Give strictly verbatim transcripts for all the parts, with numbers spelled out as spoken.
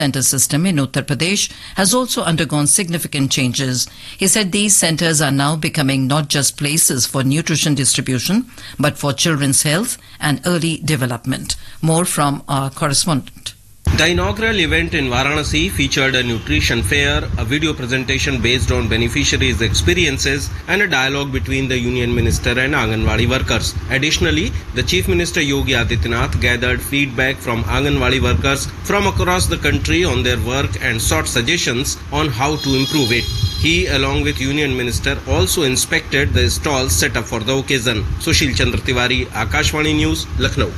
center system in Uttar Pradesh has also undergone significant changes. He said these centers are now becoming not just places for nutrition distribution, but for children's health and early development. More from our correspondent. The inaugural event in Varanasi featured a nutrition fair, a video presentation based on beneficiaries' experiences, and a dialogue between the Union Minister and Anganwadi workers. Additionally, the Chief Minister Yogi Adityanath gathered feedback from Anganwadi workers from across the country on their work and sought suggestions on how to improve it. He, along with Union Minister, also inspected the stalls set up for the occasion. Sushil Chandra Tiwari, Akashvani News, Lucknow.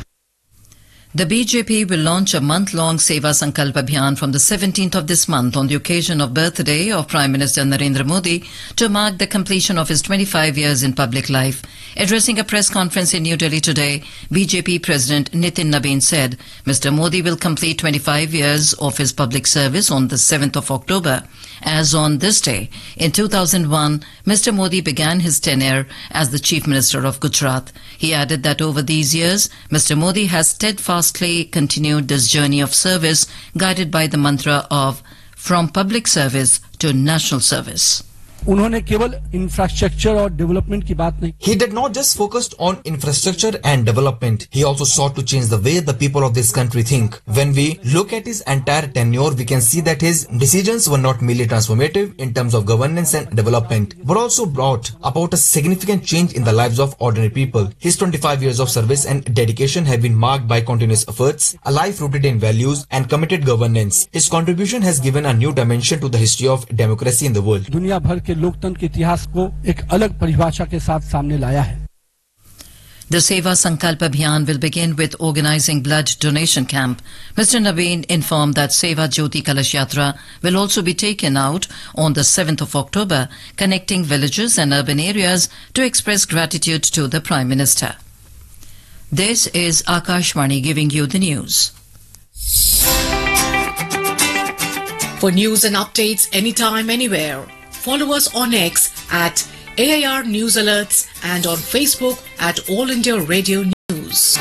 The B J P will launch a month-long Seva Sankalp Abhiyan from the seventeenth of this month on the occasion of birthday of Prime Minister Narendra Modi to mark the completion of his twenty-five years in public life. Addressing a press conference in New Delhi today, B J P President Nitin Nabin said Mister Modi will complete twenty-five years of his public service on the seventh of October. As on this day, in two thousand one, Mister Modi began his tenure as the Chief Minister of Gujarat. He added that over these years, Mister Modi has steadfastly continued this journey of service guided by the mantra of from public service to national service. उन्होंने केवल infrastructure और development की बात नहीं. He did not just focus on infrastructure and development. He also sought to change the way the people of this country think. When we look at his entire tenure, we can see that his decisions were not merely transformative in terms of governance and development, but also brought about a significant change in the lives of ordinary people. His twenty-five years of service and dedication have been marked by continuous efforts, a life rooted in values and committed governance. His contribution has given a new dimension to the history of democracy in the world. दुनिया भर के लोकतंत्र के इतिहास को एक अलग परिभाषा के साथ सामने लाया है. The Seva Sankalp Abhiyan will begin with organizing blood donation camp. Mister Nabin informed that Seva Jyoti Kalash Yatra will also be taken out on the seventh of October, connecting villages and urban areas to express gratitude to the Prime Minister. This is Akashvani giving you the news. For news and updates anytime, anywhere, follow us on X at A I R News Alerts and on Facebook at All India Radio News.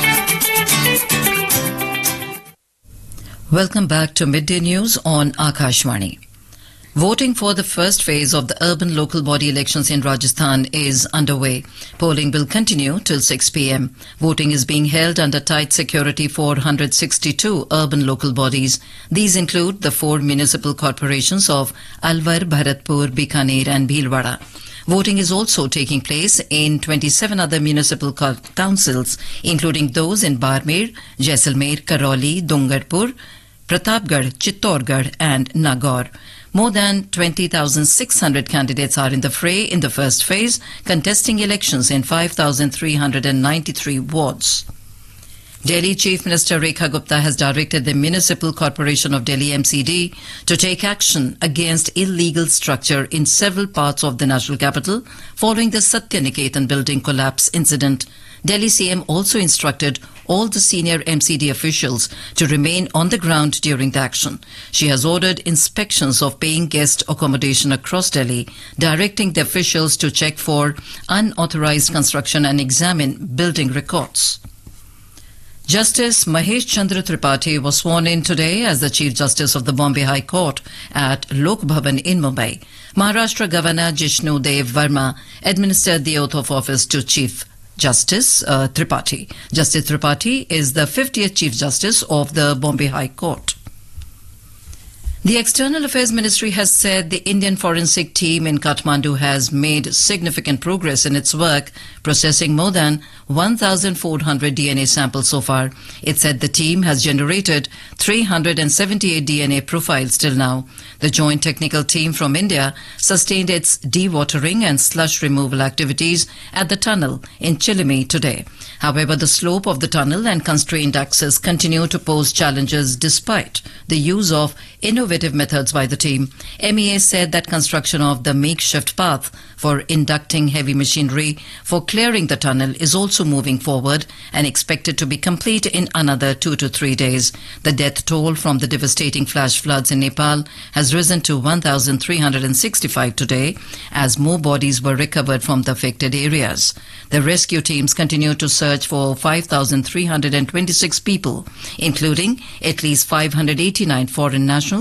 Welcome back to Midday News on Akashvani. Voting for the first phase of the urban local body elections in Rajasthan is underway. Polling will continue till six p m. Voting is being held under tight security for one hundred sixty-two urban local bodies. These include the four municipal corporations of Alwar, Bharatpur, Bikaner and Bhilwara. Voting is also taking place in twenty-seven other municipal councils, including those in Barmer, Jaisalmer, Karoli, Dungarpur, Pratapgarh, Chittorgarh and Nagaur. More than twenty thousand six hundred candidates are in the fray in the first phase, contesting elections in five thousand three hundred ninety-three wards. Delhi Chief Minister Rekha Gupta has directed the Municipal Corporation of Delhi M C D to take action against illegal structure in several parts of the national capital following the Satya Niketan building collapse incident. Delhi C M also instructed all the senior M C D officials to remain on the ground during the action. She has ordered inspections of paying guest accommodation across Delhi, directing the officials to check for unauthorized construction and examine building records. Justice Mahesh Chandra Tripathi was sworn in today as the Chief Justice of the Bombay High Court at Lok Bhavan in Mumbai. Maharashtra Governor Jishnu Dev Verma administered the oath of office to Chief Justice uh, Tripathi. Justice Tripathi is the fiftieth Chief Justice of the Bombay High Court. The External Affairs Ministry has said the Indian forensic team in Kathmandu has made significant progress in its work, processing more than one thousand four hundred D N A samples so far. It said the team has generated three hundred seventy-eight D N A profiles till now. The joint technical team from India sustained its dewatering and slush removal activities at the tunnel in Chilimi today. However, the slope of the tunnel and constrained access continue to pose challenges despite the use of innovative innovative methods by the team. M E A said that construction of the makeshift path for inducting heavy machinery for clearing the tunnel is also moving forward and expected to be complete in another two to three days. The death toll from the devastating flash floods in Nepal has risen to one thousand three hundred sixty-five today, as more bodies were recovered from the affected areas. The rescue teams continue to search for five thousand three hundred twenty-six people, including at least five hundred eighty-nine foreign nationals